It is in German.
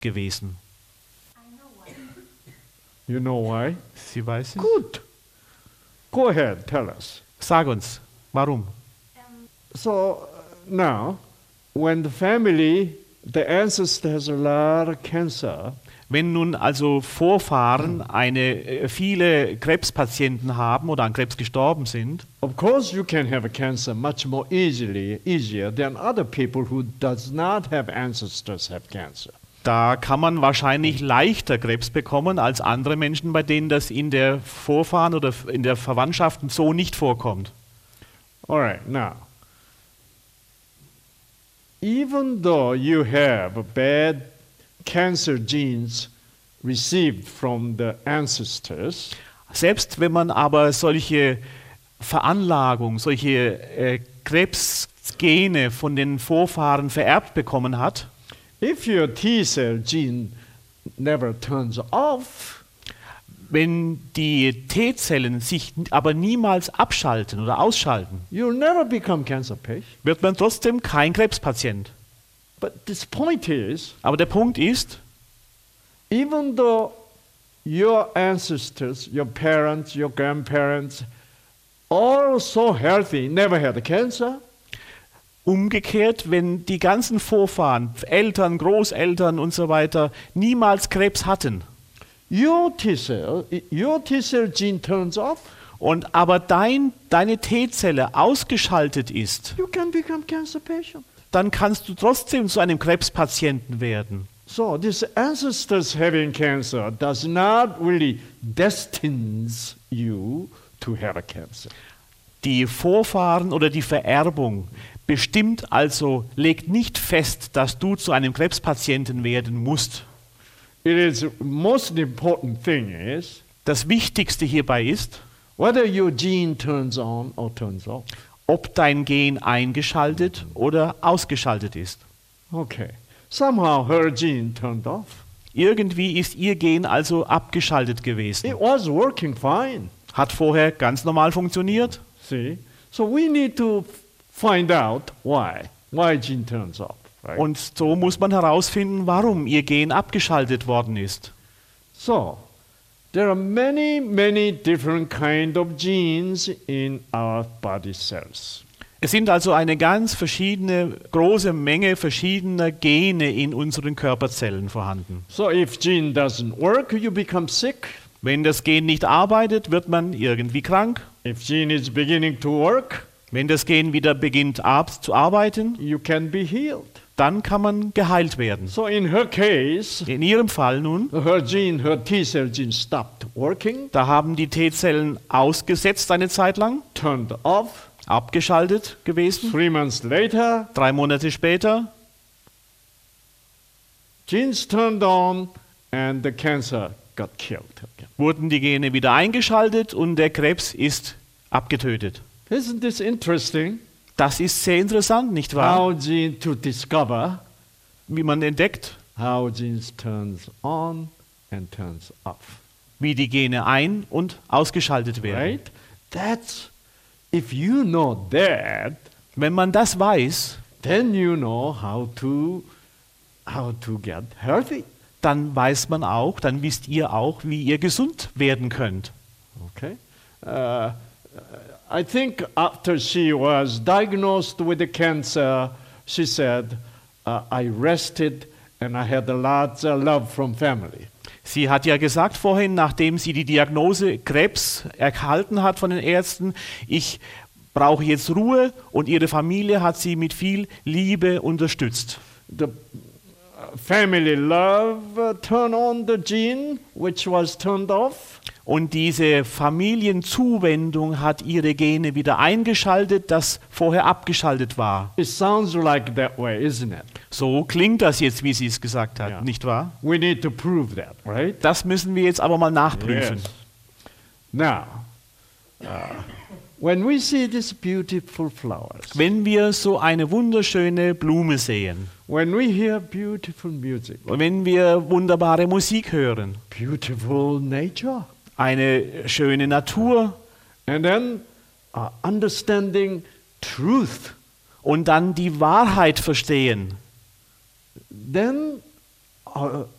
gewesen. You know why? Sie weiß es? Good. Go ahead, tell us. Sag uns, warum? So now, when the family, the ancestor has a lot of cancer, Wenn nun also Vorfahren viele Krebspatienten haben oder an Krebs gestorben sind, of course you can have a cancer much more easier than other people who does not have ancestors have cancer. da kann man wahrscheinlich leichter Krebs bekommen als andere Menschen, bei denen das in der Vorfahren oder in der Verwandtschaft so nicht vorkommt. All right, now, even though you have bad cancer genes received from the ancestors, Selbst wenn man aber solche Veranlagung, solche Krebsgene von den Vorfahren vererbt bekommen hat, if your T-cell gene never turns off, wenn die T-Zellen sich aber niemals abschalten oder ausschalten, you'll never become cancer patient. wird man trotzdem kein Krebspatient. But this point is, Aber der Punkt ist, even though your ancestors, your parents, your grandparents, all so healthy, never had a cancer, umgekehrt, wenn die ganzen Vorfahren, Eltern, Großeltern und so weiter niemals Krebs hatten your T-cell gene turns off, und aber deine T-Zelle ausgeschaltet ist, you can become cancer patient. dann kannst du trotzdem zu einem Krebspatienten werden. So this ancestors having cancer does not really destines you to have a cancer. Die Vorfahren oder die Vererbung bestimmt also, legt nicht fest, dass du zu einem Krebspatienten werden musst. It is most important thing is Das Wichtigste hierbei ist, whether your gene turns on or turns off. ob dein Gen eingeschaltet oder ausgeschaltet ist. Okay. Somehow her gene turned off. Irgendwie ist ihr Gen also abgeschaltet gewesen. It was working fine. Hat vorher ganz normal funktioniert. See? So we need to find out why gene turns off. Right? Und so muss man herausfinden, warum ihr Gen abgeschaltet worden ist. So there are many different kind of genes in our body cells. Es sind also eine ganz große Menge verschiedener Gene in unseren Körperzellen vorhanden. So if gene doesn't work, you become sick. Wenn das Gen nicht arbeitet, wird man irgendwie krank. If gene is beginning to work, Wenn das Gen wieder beginnt zu arbeiten, you can be healed. dann kann man geheilt werden. So in her case, In ihrem Fall nun, her T-cell gene stopped working, da haben die T-Zellen ausgesetzt eine Zeit lang, turned off. abgeschaltet gewesen. 3 months later, 3 Monate später genes turned on and the cancer got killed. wurden die Gene wieder eingeschaltet und der Krebs ist abgetötet. Isn't this interesting? Das ist sehr interessant, nicht wahr? How gene to discover Wie man entdeckt, how genes turns on and turns off. wie die Gene ein- und ausgeschaltet werden. Right? That's if you know that, Wenn man das weiß, then you know how to get healthy. dann weiß man auch, dann wisst ihr auch, wie ihr gesund werden könnt. Okay. I think after she was diagnosed with the cancer, she said, I rested and I had a lot of love from family. Sie hat ja gesagt vorhin, nachdem sie die Diagnose Krebs erhalten hat von den Ärzten, ich brauche jetzt Ruhe, und ihre Familie hat sie mit viel Liebe unterstützt. The family love turned on the gene which was turned off. Und diese Familienzuwendung hat ihre Gene wieder eingeschaltet, das vorher abgeschaltet war. It sounds like that way, isn't it? So klingt das jetzt, wie sie es gesagt hat, Ja. nicht wahr? We need to prove that, right? Das müssen wir jetzt aber mal nachprüfen. Yes. Now, when we see these beautiful flowers, Wenn wir so eine wunderschöne Blume sehen, when we hear beautiful music, und wenn wir wunderbare Musik hören, beautiful nature, eine schöne Natur and then understanding truth, und dann die Wahrheit verstehen, then uh,